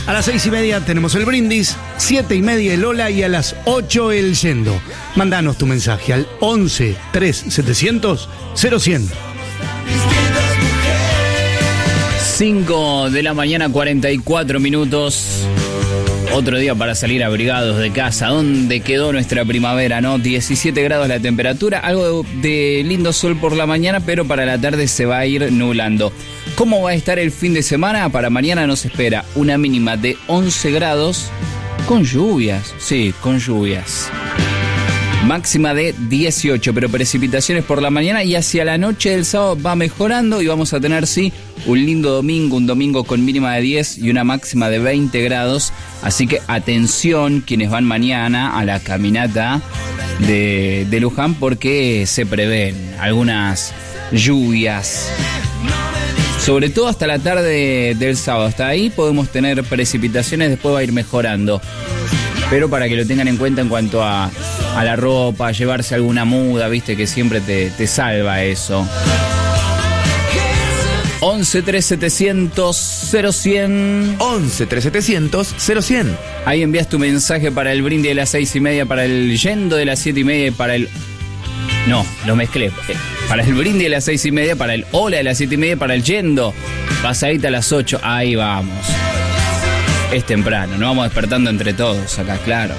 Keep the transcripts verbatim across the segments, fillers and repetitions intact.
A las seis y media tenemos el brindis, siete y media el Lola y a las ocho el Yendo. Mándanos tu mensaje al once tres setecientos cero cien. cinco de la mañana, cuarenta y cuatro minutos. Otro día para salir abrigados de casa. ¿Dónde quedó nuestra primavera, no? diecisiete grados la temperatura, algo de, de lindo sol por la mañana, pero para la tarde se va a ir nublando. ¿Cómo va a estar el fin de semana? Para mañana nos espera una mínima de once grados con lluvias. Sí, con lluvias. Máxima de dieciocho, pero precipitaciones por la mañana y hacia la noche del sábado va mejorando y vamos a tener, sí, un lindo domingo, un domingo con mínima de diez y una máxima de veinte grados. Así que atención quienes van mañana a la caminata de, de Luján porque se prevén algunas lluvias. Sobre todo hasta la tarde del sábado. Hasta ahí podemos tener precipitaciones, después va a ir mejorando. Pero para que lo tengan en cuenta en cuanto a, a la ropa, llevarse alguna muda, viste que siempre te, te salva eso. once tres setecientos cero cien. once tres setecientos cero cien. Ahí envías tu mensaje para el brindis de las seis y media, para el Yendo de las siete y media y para el... No, lo mezclé. Para el brindis de las seis y media, para el Hola de las siete y media, para el Yendo. Pasadita a las ocho, ahí vamos. Es temprano, nos vamos despertando entre todos acá, claro.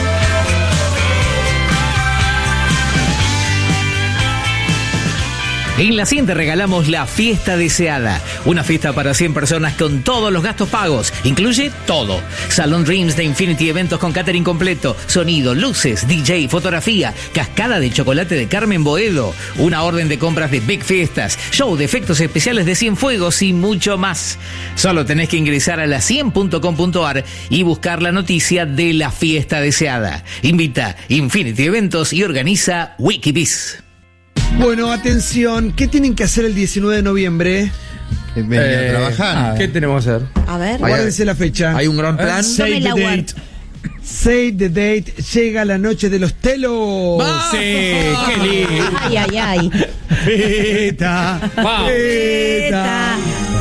En La cien te regalamos la fiesta deseada. Una fiesta para cien personas con todos los gastos pagos. Incluye todo. Salón Dreams de Infinity Eventos con catering completo. Sonido, luces, D J, fotografía. Cascada de chocolate de Carmen Boedo. Una orden de compras de Big Fiestas. Show de efectos especiales de Cienfuegos y mucho más. Solo tenés que ingresar a la cien punto com punto ar y buscar la noticia de la fiesta deseada. Invita Infinity Eventos y organiza Wikibiz. Bueno, atención, ¿qué tienen que hacer el diecinueve de noviembre? Venir Eh, a trabajar. ¿Qué tenemos que hacer? A ver. Guárdense la fecha. ¿Hay un gran plan? Save the date. Save the date. Llega la noche de los telos. Sí, qué lindo. Ay, ay, ay. Feta. Wow. Feta.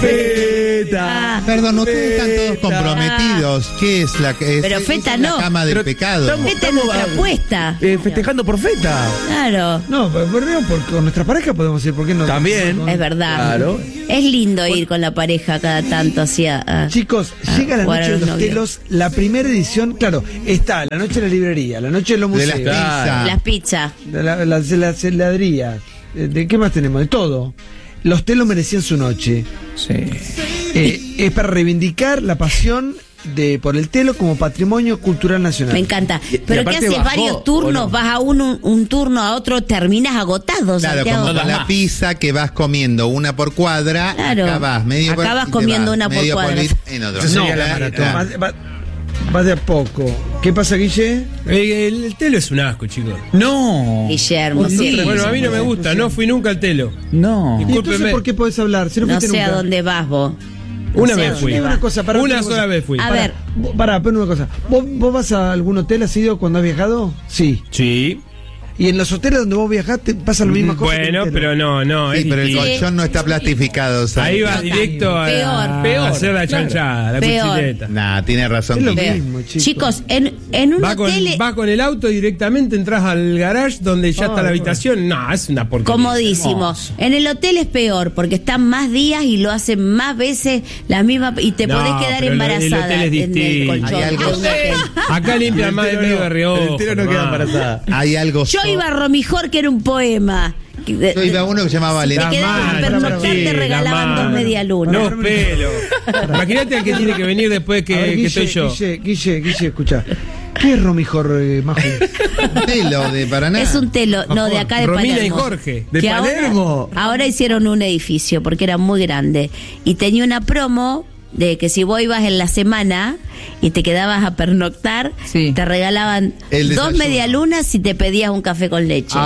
Feta. Perdón, ustedes están todos Feta. comprometidos. ¿Qué es la que es? Pero es feta la no. cama del Pero pecado? estamos- Esta es nuestra apuesta. Eh, festejando por Feta. Claro, No, pero por, por, con nuestra pareja podemos ir, ¿por qué no? También. Con- es verdad. Claro. Es lindo ir con la pareja cada tanto hacia. a- Chicos, a llega la jugar a noche de los novios. telos, la primera edición, claro, está la noche de la librería, la noche de los De museos, las pizzas. Las pizzas. de la, la, de las heladerías, ¿de, de qué más tenemos? De todo. Los telos merecían su noche. Sí. Eh, es para reivindicar la pasión de por el telo como patrimonio cultural nacional. Me encanta. Y- y Pero ¿qué aparte haces? bajó, Varios ¿o turnos, no? vas a un, un, un turno a otro, terminas agotado, Claro, Santiago. como con la más. pizza que vas comiendo una por cuadra, Claro. acá vas medio Acá por- vas y te comiendo vas una por medio cuadra. polit- en otro. Eso sería No, la claro, maratón. claro. Vas, vas- vas de a poco. ¿Qué pasa, Guille? El, el telo es un asco, chicos. No. Guillermo, Sí. siempre. Bueno, a mí no me gusta, no fui nunca al telo. No. ¿Y entonces Discúlpeme. por qué podés hablar? Si no, No fuiste sé a nunca. dónde vas vos. Una sé vez a fui. dónde Una vas. cosa, pará, Una una sola cosa. vez fui. A Pará, ver. vos- Pará, pero una cosa. ¿Vos, ¿Vos vas a algún hotel, has ido cuando has viajado? Sí. Sí. Y en los hoteles donde vos viajaste pasa la misma cosa. que en el Bueno, telo. pero no, no. Sí, es pero el distinto. colchón no está plastificado. ¿sabes? Ahí vas Total. directo a, Peor. Peor. a hacer la chanchada, la Peor. cuchilleta. Nah, tiene razón. Es lo Guille. mismo, chicos. Chicos, en, en un Va con, hotel va con el auto directamente, entras al garage donde ya está la habitación. No, es una porquería. comodísimo. En el hotel es peor porque están más días y lo hacen más veces la misma y te No, podés quedar pero el- el embarazada hotel es en el distinto. colchón. Hay algo- de un hotel. Acá limpian más de medio de Rioja. El telo no queda embarazada. Hay algo. Yo so- iba a Romijor, que era un poema. Yo iba a uno que se llamaba Si te Valentín. quedabas a manos, pernoctar, sí, te regalaban la dos mano. medialunas. No, pelo. Imagínate al que tiene que venir después que, A ver, que Guille, estoy yo. Guille, Guille, Guille, escucha. ¿Qué es Romijor, eh, Maju? Telo de Paraná. Es un telo, no, de acá de Romina Palermo. y Jorge. ¿De Que ahora- Palermo? Ahora, hicieron un edificio porque era muy grande. Y tenía una promo de que si vos ibas en la semana y te quedabas a pernoctar, Sí. te regalaban El dos desayuno. medialunas si te pedías un café con leche.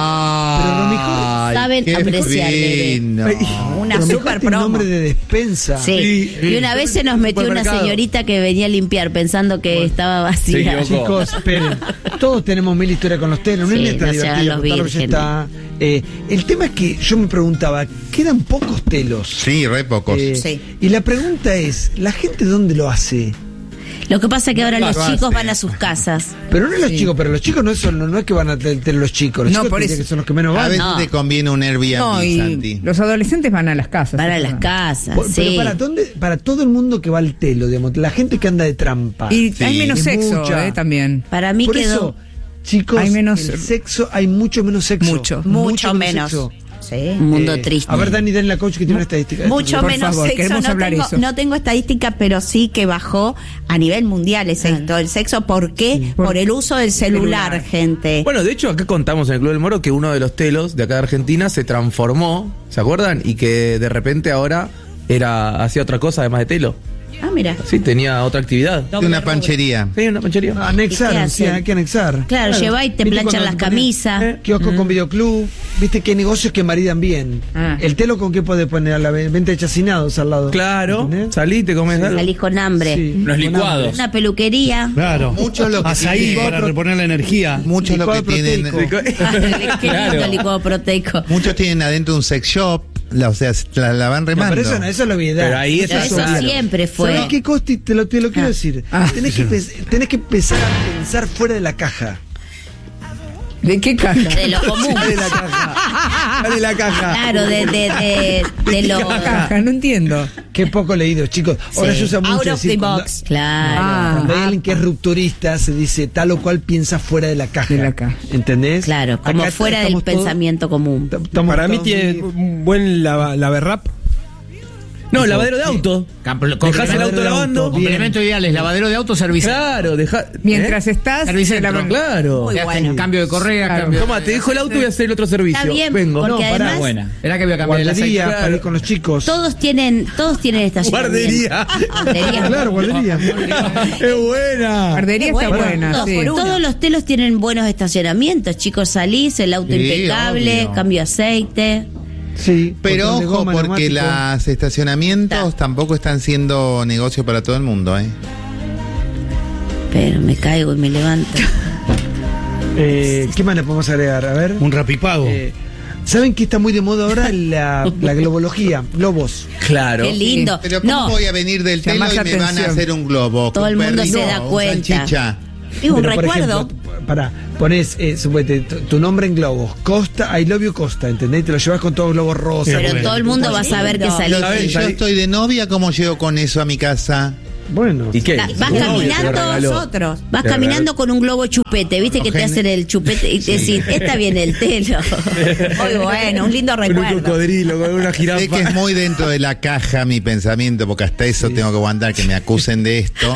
Ah, Saben qué apreciar, bebé. fino. Una Romijor super tiene promo. nombre de despensa. Sí. Sí, Y una vez se nos metió una supermercado. señorita que venía a limpiar pensando que estaba vacía. Se equivocó. Chicos, esperen. Todos tenemos mil historias con los telos. No Sí, es neta no se hagan divertido. los contarlo, ya vírgenes. está. Eh, el tema es que yo me preguntaba, ¿quedan pocos telos? Sí, re pocos. Eh, Sí. Y la pregunta es, ¿la gente dónde lo hace? Lo que pasa es que ahora No los lo chicos hace. van a sus casas. Pero no los chicos, pero los chicos no es, solo- no es que van a tener los chicos. Los No, chicos por tendría eso. que son los que menos A van. veces No. te conviene un Airbnb, No, y Santi. los adolescentes van a las casas. Van a es las verdad. casas, Por- Pero sí. para dónde, para todo el mundo que va al telo, digamos, la gente que anda de trampa. Y Sí. hay menos Es sexo, mucha. eh, también. Para mí Por quedó eso, chicos, Hay menos- el sexo, hay mucho menos sexo. Mucho. Mucho menos. sexo. Sí. un mundo Eh, triste. A ver, Dani, Dani, la coach que tiene una estadística. Mucho Por menos favor, sexo. queremos No hablar tengo, eso. no tengo estadística, pero sí que bajó a nivel mundial ese esto, el sexo. ¿Por qué? Por el uso del celular, Celular. gente. Bueno, de hecho, acá contamos en el Club del Moro que uno de los telos de acá de Argentina se transformó, ¿se acuerdan? Y que de repente ahora era hacía otra cosa además de telo. Ah, mira. Sí, tenía otra actividad. De una panchería. Sí, una panchería. Ah, Anexar, ¿Y qué sí, hacen? hay que anexar. Claro, lleva y te ¿Viste planchan cuando las te ponen, camisas. eh, Kiosco con videoclub. ¿Viste qué negocios que maridan bien? Ah. El telo con qué puede poner a la ve- venta de chacinados al lado. Claro, ¿Entendés? salí, te comes algo. Salís con hambre. Sí, Los con licuados. hambre. Una peluquería. Claro. Mucho lo que Azaí tiene- para reponer la energía. Muchos lo que Licuado tienen. proteico. Qué lindo el licuado proteico. Muchos tienen adentro un sex shop. La, o sea, la, la van No, remando. pero eso, no, eso es la obviedad. Pero ahí Pero eso, eso claro. siempre fue. ¿Sabés qué, Costi? Te lo, te lo quiero decir. Ah. Tenés, que, pe- tenés que empezar a pensar fuera de la caja. ¿De qué caja? De lo común. Sale la caja. Sale la caja. Claro, de, de, de, de lo. ¿Qué caja? No entiendo. Qué poco leído, chicos. Ahora Sí. se usa mucho Out of decir the cuando- box. Claro. Ah. Cuando hay alguien que es rupturista, se dice tal o cual piensa fuera de la caja. De la caja. ¿Entendés? Claro, como Acá fuera del estamos todos- pensamiento común. estamos Para mí todos tiene muy- un buen lava, laverrap. No, lavadero de auto. Dejás el auto lavando. Bien. Complemento ideal es lavadero de auto, servicio. Claro, deja. Mientras ¿eh? estás... Servicentro. la- Claro. Muy Te hacen bueno. cambio de correa, Claro. cambio. Toma, te dejo el auto y voy a hacer el otro servicio. Está bien, Vengo. porque No, pará. además Buena. Era que voy a cambiar el aceite. Guardería claro. para ir con los chicos. todos tienen, todos tienen estacionamiento. Guardería. Guardería. Claro, guardería. ¡Es buena! Guardería está Bueno, buena, Todos, sí. por uno. todos los telos tienen buenos estacionamientos, chicos, salís, el auto Sí, impecable, obvio. cambio de aceite. Sí. Pero botón de ojo, goma, porque neumático. los estacionamientos tampoco están siendo negocio para todo el mundo, ¿eh? Pero me caigo y me levanto. Eh, ¿Qué más le podemos agregar? A ver. Un rapipago. Eh, ¿Saben que está muy de moda ahora la, la globología? Globos. Claro. Qué lindo. Pero ¿cómo No, voy a venir del telo Llamás y la me van a atención. hacer un globo? Todo con el mundo se perrito, da un cuenta. salchicha? Es un Pero, por recuerdo. ejemplo, pará, pones, eh, suponete, tu, tu nombre en globos. Costa, I love you Costa, ¿entendés? Te lo llevas con todos los globos rosas. pero bueno. todo el mundo va a saber que Lindo. salís. Pero si yo estoy de novia, ¿cómo llego con eso a mi casa? Bueno. ¿Y qué? Va- Vas Un novio te lo caminando regaló. Nosotros. Vas Te caminando con un globo chupete, viste que te Ojalá. hacen el chupete y te decís, está bien el telo. Muy bueno, un lindo Con un recuerdo. cocodrilo, con una jirafa. Sé que es muy dentro de la caja mi pensamiento, porque hasta eso tengo que aguantar que me acusen de esto.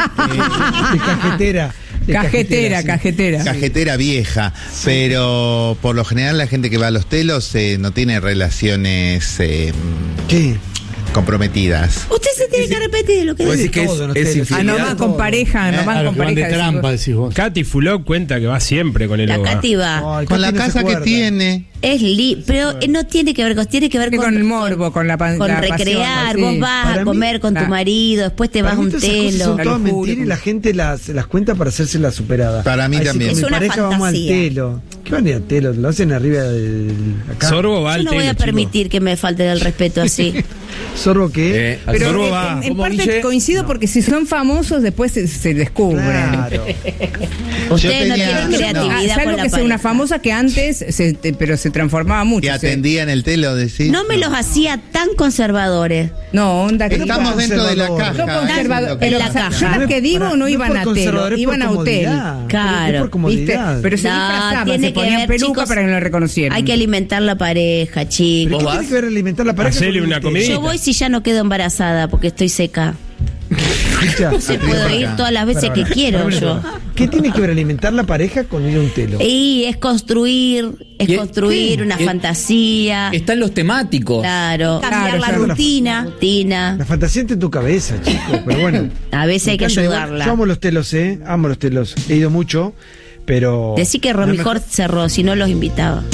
De cajetera. de Cajetera, sí. cajetera. Cajetera vieja, pero por lo general la gente que va a los telos eh, no tiene relaciones eh, ¿Qué? comprometidas. Usted se tiene que arrepentir de lo que ¿Vos dice. decís que es, todo en los es telos. Ah, infidelidad? nomás con pareja, nomás Claro, con que van de pareja. decís trampa, vos. decís vos. Katy Fulop cuenta que va siempre con el La hogar. Katy va. Ay, Con la Katy no se casa que acuerda. tiene. Es li pero eh, no tiene que ver con, tiene que ver Tiene con, con el morbo, con la pan- con la recrear. pasión, Vos sí. vas Para a mí- comer con tu Claro. marido, después te vas Para a mí un todas esas cosas telo. son La todas locura. mentiras y la gente las, las cuenta para hacerse la superada. Para mí Ay, sí, también. con Es mi una pareja vamos al fantasía. telo. ¿Qué van a ir al telo? Lo hacen arriba del. Acá. Sorbo va Yo al no voy telo, a chico. permitir que me falte el respeto así. ¿Sorbo qué? Eh, Pero Sorbo en- va. en, en Como parte Guille- coincido porque si son famosos después se, se descubren. Claro. Ustedes no tenía- tienen no. creatividad Ah, salvo con la que sea una pareja. famosa que antes, se- te- pero se transformaba mucho. Que se- atendía en el telo, decís. No me los hacía tan conservadores. No, onda que Estamos no dentro de la conservador. caja. no eso es conservador, lo que en pero la o sea, caja. yo las que digo Pará, no es iban por a telo, conservador, es iban por a hotel. comodidad. Claro, Es por comodidad. ¿Viste? Pero se No, disfrazaban, tiene se que ponían ver, peluca chicos, para que no lo reconocieran. Hay que alimentar la pareja, ¿Pero chicos. qué ¿Vos tiene vas? que ver alimentar la pareja? Hacele con una el comidita. Yo voy si ya no quedo embarazada porque estoy seca. Escucha, Se Aprieta puedo acá. ir todas las veces Pará, que pará, quiero pará, yo. pará. ¿Qué tiene que ver alimentar la pareja con ir a un telo? Y es construir, es ¿Y es- construir qué? una Es- fantasía. Están los temáticos. Claro. Cambiar Claro, la claro. rutina. Rutina. La fantasía está en tu cabeza, chicos, pero bueno. A veces Me hay que encanta igual. ayudarla. Yo amo los telos, ¿eh? Amo los telos. He ido mucho, pero... Decí que no es Romijor cerró, si no los invitaba.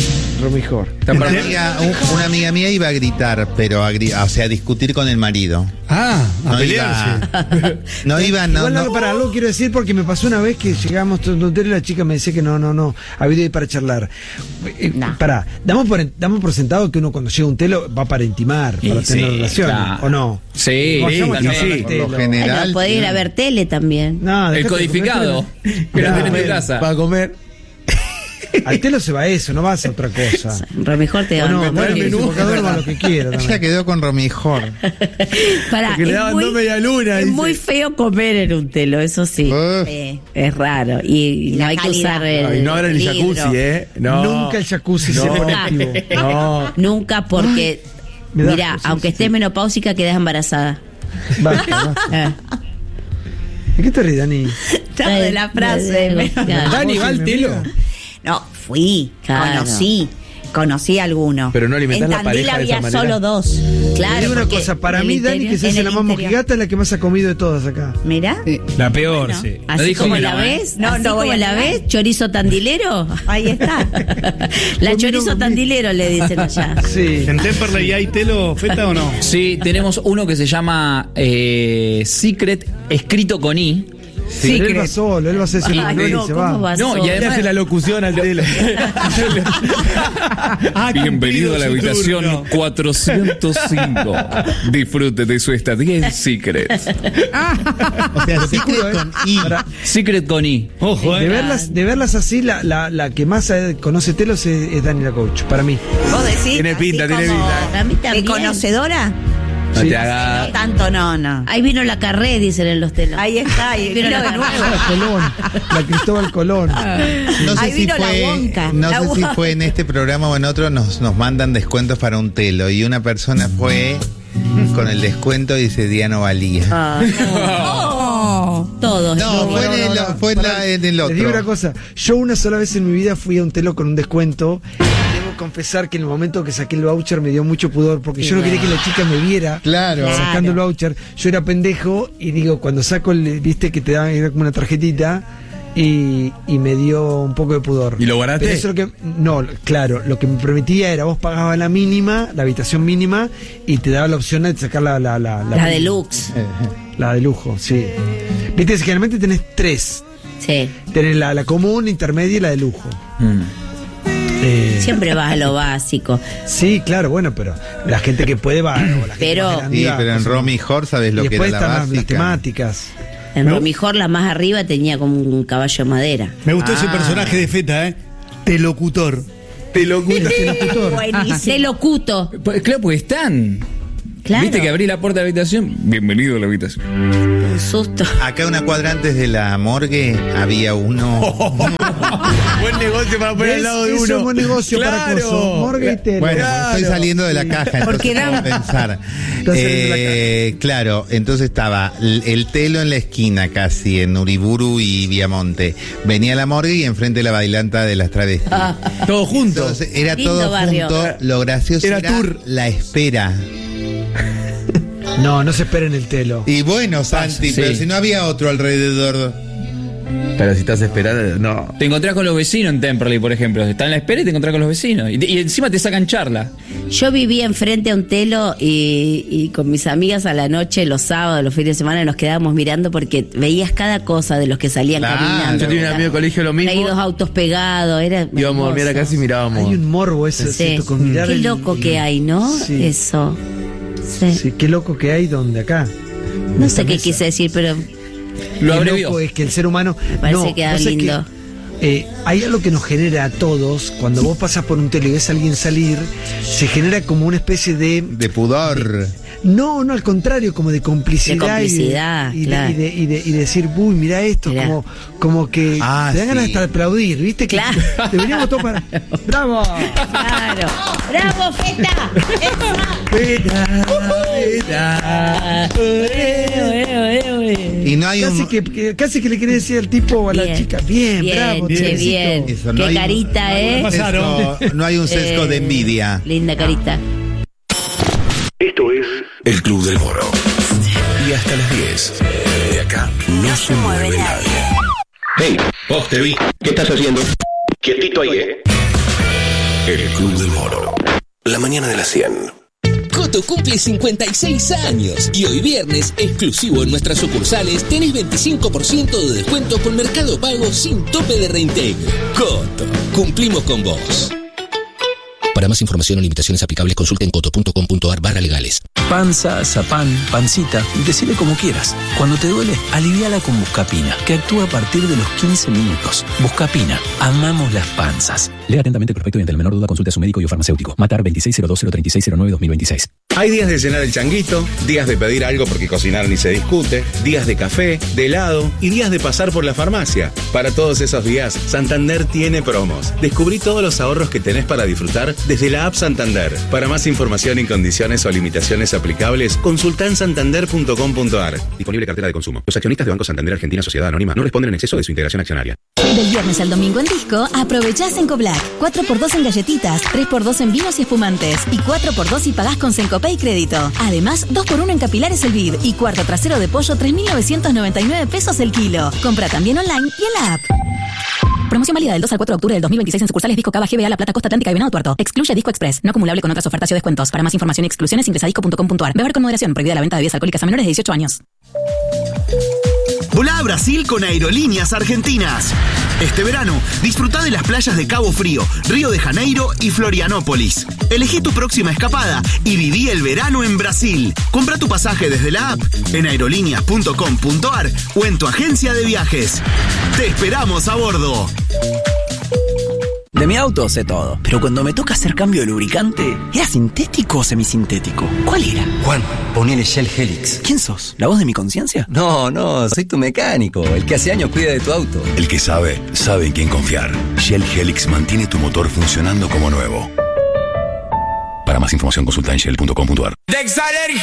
Romijor. Una amiga, un- una amiga mía iba a gritar, pero a, gri- o sea, a discutir con el marido. Ah, a No pelearse. iba, no iba, no, Igual no. algo para algo quiero decir porque me pasó una vez que llegamos a un hotel y la chica me decía que no, no, no, había ido para charlar. Eh, No. Pará, damos por, damos por sentado que uno cuando llega a un telo va para intimar, Y para sí, tener relaciones, claro. ¿o no? Sí, No, sí, vayamos a también. charlar al Por telo. lo general. Bueno, podés ir a ver tele también. No, El dejate de codificado. comer, Que lo Claro. tenés en tu casa. Para comer. Al telo se va eso, no vas a otra cosa. Romijor te O no, dan bueno, el menú. invocador va lo que quiera Ella también. quedó con Romijor. Pará, Porque le es daban muy- dos media luna, Es dice. muy feo comer en un telo, eso sí. Uf. Eh, Es raro. Y, y no la hay que calidad. usar el. Ay, no abran el hidro. jacuzzi, ¿eh? No. Nunca el jacuzzi se No. pone activo. No. Nunca porque. me da Mirá, asco, sí, aunque sí, estés sí. menopáusica, quedas embarazada. Basta, basta. Eh. ¿De qué te ríes, Dani? ya de la frase. Eh, pero- claro. Dani, va al telo. No, fui, Claro. conocí, conocí a alguno. Pero no alimentás en la Tandil pareja de esa había manera. solo dos. Te Claro. digo una porque cosa, para en mí el Dani, que interior- se hace en la el más interior. mojigata, es la que más ha comido de todas acá. Mirá. La peor, Bueno. sí. Así dijo como que la no, ¿eh? ves, No, así no como voy a la negar. ves, chorizo tandilero. Ahí está. La Conmigo, chorizo conmigo. tandilero le dicen allá. Sí. ¿En Temperley hay telo, Feta, o no? Sí, tenemos uno que se llama eh, Secret, escrito con I. Pero él va solo, él va a hacer su Ay, nombre y no, se ¿cómo va. vas No, y solo? Le además- hace la locución al telo. Bienvenido a la su habitación turno. cuatrocientos cinco. Disfrute de su estadía en Secret. O sea, Secret con I. Secret con I. Ojo, De eh. verlas, de verlas así, la, la, la que más eh, conoce telos es, es Dani la Coach, para mí. ¿Vos decís? Tiene así pinta, tiene como pinta. Para mí ¿De también. conocedora? No Sí. te No hagas. tanto, no, no. Ahí vino la carré, dicen en los telos. Ahí está, ahí Vino vino la de carré. nuevo. La Colón, la Cristóbal Colón. No sé Ahí si vino la fue, Wonka, no la sé si Wonka. fue en este programa o en otro, nos, nos mandan descuentos para un telo y una persona fue con el descuento y ese día no valía. Ah, Oh. todos. No, fue, no, en, el, no, no. fue en, Pará, la- en el Les digo una otro. cosa, yo una sola vez en mi vida fui a un telo con un descuento. Debo confesar que en el momento que saqué el voucher me dio mucho pudor porque yo no quería que la chica me viera Claro. sacando el voucher. Yo era pendejo y digo, cuando saco el, viste que te dan era como una tarjetita y, y me dio un poco de pudor. ¿Y lo guardaste? Pero eso lo que, no, claro, lo que me permitía era vos pagabas la mínima, la habitación mínima y te daba la opción de sacar la, la, la, La deluxe. La de lujo, sí. Viste, generalmente tenés tres. Sí. Tenés la, la común, intermedia y la de lujo. Mm. Eh, Siempre vas a lo básico. sí, claro, bueno, pero la gente que puede va. o la gente Pero- más grande Sí, va, pero en cosas- Romy Hor sabes lo y que después era la están las, las básica. temáticas. En No. Romijor, la más arriba, tenía como un caballo de madera. Me gustó ese Ah. personaje de Feta, ¿eh? Telocutor. Te lo cuento. Buenísimo. Te locuto. Pues, claro, pues están. Claro. ¿Viste que abrí la puerta de la habitación? Bienvenido a la habitación. Un susto. Acá una cuadra antes de la morgue había uno. Buen negocio para poner al ¿Ves? lado de Eso uno. es buen negocio para Claro. coso. Morgue y telo. Bueno, Claro. estoy saliendo de la caja, entonces Porque puedo dan- pensar. Estás saliendo de Eh, claro, entonces estaba el, el telo en la esquina casi, en Uriburu y Viamonte. Venía la morgue y enfrente la bailanta de las travestis. Todo junto. Entonces era Lindo todo barrio. junto. Lo gracioso Era era, tour. la espera. No, no se esperen el telo. Y bueno, Santi, Sí. pero si no había otro alrededor. Pero si estás esperando, no. Te encontrás con los vecinos en Temperley, por ejemplo. Estás en la espera y te encontrás con los vecinos. Y, y encima te sacan charla. Yo vivía enfrente a un telo y, y con mis amigas a la noche, los sábados, los fines de semana, nos quedábamos mirando porque veías cada cosa de los que salían Claro. caminando. Yo tenía un amigo de colegio lo mismo. Hay dos autos pegados, era Íbamos a dormir a hermoso. casa y mirábamos. Hay un morbo ese, Sí. ¿cierto? Con mirar Qué el- loco el- que hay, ¿no? Sí. Eso. Sí. Sí, qué loco que hay donde acá. No En sé esta qué mesa. quise decir, pero Lo Qué abrevió. loco es que el ser humano. parece no, que da vos sabés lindo. que, eh, hay algo que nos genera a todos, cuando vos pasas por un telo y ves a alguien salir, se genera como una especie de. De pudor. No, no, al contrario, como de complicidad. De complicidad, y de, y de- claro. y de, y de- y de decir, uy, mira esto, Mirá. como, como que Ah, te dan ganas de sí. hasta aplaudir, ¿viste? Que Claro. deberíamos todos para. ¡Bravo! Claro. ¡Bravo, Feta! Y no hay Casi un. que, que- casi que le querés decir al tipo o a la Bien. chica, bien, Bien, bravo, che, Teresito". bien. Eso, no Qué hay un- carita, ¿eh? sesgo- no hay un sesgo de Eh, envidia. Linda carita. Esto es El Club del Moro. Y hasta las diez. De acá no se mueve nadie. Hey, vos te vi. ¿Qué estás haciendo? Quietito ahí, ¿eh? El Club del Moro. La mañana de las cien. Coto cumple cincuenta y seis años y hoy viernes, exclusivo en nuestras sucursales, tenés veinticinco por ciento de descuento con Mercado Pago sin tope de reintegro. Coto, cumplimos con vos. Para más información o limitaciones aplicables, consulta en coto.com.ar barra legales. Panza, zapán, pancita, decile como quieras. Cuando te duele, aliviala con Buscapina, que actúa a partir de los quince minutos. Buscapina, amamos las panzas. Lea atentamente el prospecto y ante la menor duda consulte a su médico y o farmacéutico. Matar veintiséis cero dos cero treinta y seis cero nueve dos mil veintiséis. Hay días de llenar el changuito, días de pedir algo porque cocinar ni se discute, días de café, de helado y días de pasar por la farmacia. Para todos esos días, Santander tiene promos. Descubrí todos los ahorros que tenés para disfrutar desde la app Santander. Para más información y condiciones o limitaciones aplicables, consulta en santander punto com punto ar. Disponible cartera de consumo. Los accionistas de Banco Santander Argentina Sociedad Anónima no responden en exceso de su integración accionaria. Del viernes al domingo en Disco, aprovechás en Coblac. cuatro por dos en galletitas, tres por dos en vinos y espumantes y cuatro por dos si pagás con Sencopay Crédito. Además, dos por uno en capilares el Vid y cuarto trasero de pollo tres mil novecientos noventa y nueve pesos el kilo. Compra también online y en la app. Promoción válida del dos al cuatro de octubre del dos mil veintiséis en sucursales Disco Cava, G B A, La Plata, Costa Atlántica y Venado Tuerto. Excluye Disco Express. No acumulable con otras ofertas o descuentos. Para más información y exclusiones ingresa a disco punto com punto ar. Beber con moderación. Prohibida la venta de bebidas alcohólicas a menores de dieciocho años. Volá a Brasil con Aerolíneas Argentinas. Este verano, disfruta de las playas de Cabo Frío, Río de Janeiro y Florianópolis. Elegí tu próxima escapada y viví el verano en Brasil. Compra tu pasaje desde la app, en aerolíneas punto com punto ar o en tu agencia de viajes. ¡Te esperamos a bordo! De mi auto sé todo, pero cuando me toca hacer cambio de lubricante, ¿era sintético o semisintético? ¿Cuál era? Juan, ponele Shell Helix. ¿Quién sos? ¿La voz de mi conciencia? No, no, soy tu mecánico, el que hace años cuida de tu auto. El que sabe, sabe en quién confiar. Shell Helix mantiene tu motor funcionando como nuevo. Para más información consulta en shell punto com punto ar.